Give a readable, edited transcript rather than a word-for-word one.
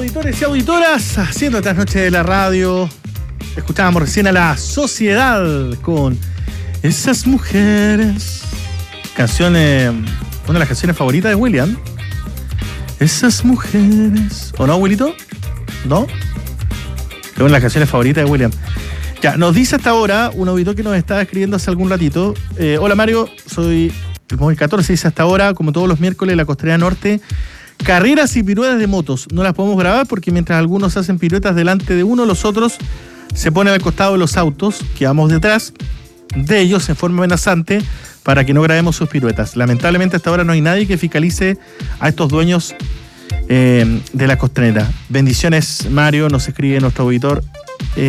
auditores y auditoras, haciendo estas noches de la radio, escuchábamos recién a La Sociedad con Esas Mujeres. Canción, una de las canciones favoritas de William. Esas mujeres. ¿O no, Wilito? ¿No? Es una de las canciones favoritas de William. Ya, nos dice hasta ahora un auditor que nos estaba escribiendo hace algún ratito. Hola Mario, soy el móvil 14, dice hasta ahora, como todos los miércoles, la Costanera Norte. Carreras y piruetas de motos. No las podemos grabar porque mientras algunos hacen piruetas delante de uno, los otros se ponen al costado de los autos que vamos detrás de ellos en forma amenazante para que no grabemos sus piruetas. Lamentablemente hasta ahora no hay nadie que fiscalice a estos dueños de la Costanera. Bendiciones, Mario, nos escribe nuestro auditor.